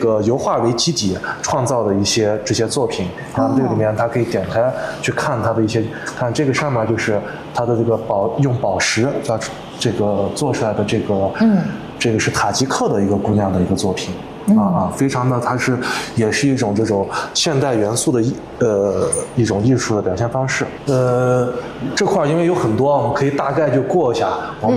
个油画为基底创造的这些作品。然后这个里面它可以点开去看它的一些，看这个上面就是它的这个用宝石这个做出来的这个是塔吉克的一个姑娘的一个作品。非常的，它也是一种这种现代元素的一种艺术的表现方式。这块因为有很多，我们可以大概就过一下。我们